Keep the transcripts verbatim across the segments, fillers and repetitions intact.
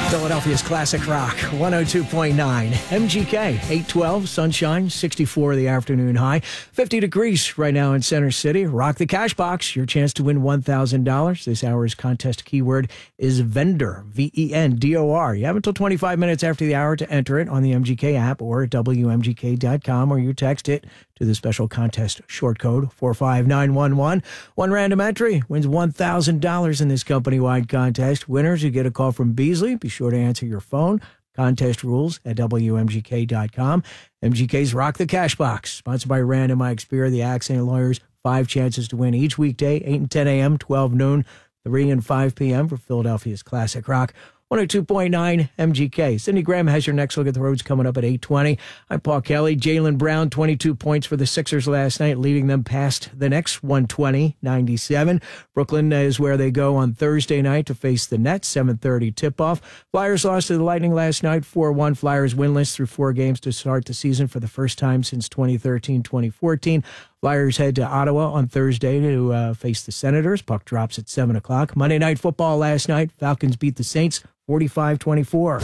Philadelphia's Classic Rock, one oh two point nine. M G K, eight twelve, sunshine, sixty-four the afternoon high. fifty degrees right now in Center City. Rock the Cash Box, your chance to win one thousand dollars. This hour's contest keyword is vendor, V E N D O R. You have until twenty-five minutes after the hour to enter it on the M G K app or at W M G K dot com, or you text it to the special contest short code four five nine one one. One random entry wins one thousand dollars in this company-wide contest. Winners, you get a call from Beasley. Be sure to answer your phone. Contest rules at W M G K dot com. M G K's Rock the Cash Box, sponsored by Random Mike Spear, the Accent Lawyers. Five chances to win each weekday, eight and ten a.m., twelve noon, three and five p.m. for Philadelphia's Classic Rock. one oh two point nine M G K. Cindy Graham has your next look at the roads coming up at eight twenty. I'm Paul Kelly. Jaylen Brown, twenty-two points for the Sixers last night, leading them past the Knicks, one twenty ninety-seven. Brooklyn is where they go on Thursday night to face the Nets, seven thirty tip-off. Flyers lost to the Lightning last night, four one. Flyers winless through four games to start the season for the first time since twenty thirteen twenty fourteen. Flyers head to Ottawa on Thursday to uh, face the Senators. Puck drops at seven o'clock. Monday Night Football last night. Falcons beat the Saints forty-five twenty-four.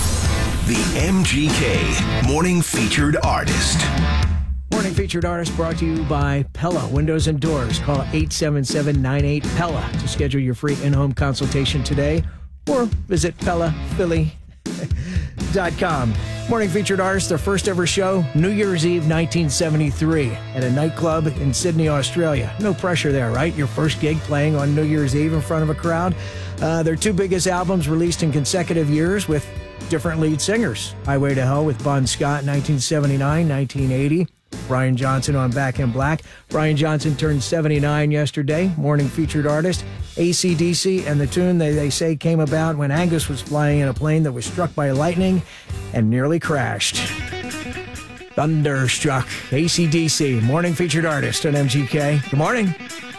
The M G K Morning Featured Artist. Morning Featured Artist brought to you by Pella Windows and Doors. Call eight seven seven, nine eight, P E L L A to schedule your free in-home consultation today, or visit Pella Philly dot com. Morning Featured Artist, their first ever show, New Year's Eve nineteen seventy-three, at a nightclub in Sydney, Australia. No pressure there, right? Your first gig playing on New Year's Eve in front of a crowd. Uh, their two biggest albums released in consecutive years with different lead singers. Highway to Hell with Bon Scott, nineteen seventy-nine, nineteen eighty. Brian Johnson on Back in Black. Brian Johnson turned seventy-nine yesterday. Morning Featured Artist. A C D C, and the tune, they, they say, came about when Angus was flying in a plane that was struck by lightning and nearly crashed. Thunderstruck. A C D C, Morning Featured Artist on M G K. Good morning.